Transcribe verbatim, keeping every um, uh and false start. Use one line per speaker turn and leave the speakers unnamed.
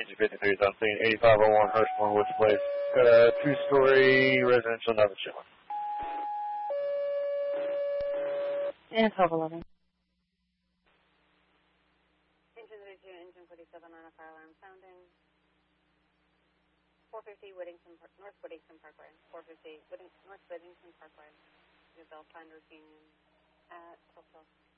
Engine fifty-three is on scene, eighty-five oh one Hirschman Woods Place. Got a two-story residential nothing showing.
And twelve eleven.
Engine thirty-two, engine forty-seven on a fire alarm sounding. four fifty Whittington, North Whittington Parkway. four fifty Whittington, North Whittington Parkway. Bell Pine Union at twelve twelve.